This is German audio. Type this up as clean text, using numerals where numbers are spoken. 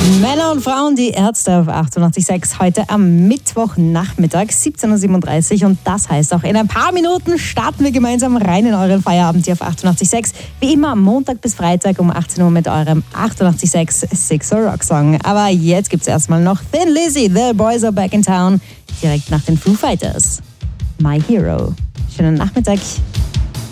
Männer und Frauen, die Ärzte auf 88.6 heute am Mittwochnachmittag, 17.37 Uhr. Und das heißt auch, in ein paar Minuten starten wir gemeinsam rein in euren Feierabend hier auf 88.6. Wie immer Montag bis Freitag um 18 Uhr mit eurem 88.6 Sixer Rock Song. Aber jetzt gibt's erstmal noch Thin Lizzy, The Boys Are Back in Town, direkt nach den Foo Fighters. My Hero. Schönen Nachmittag.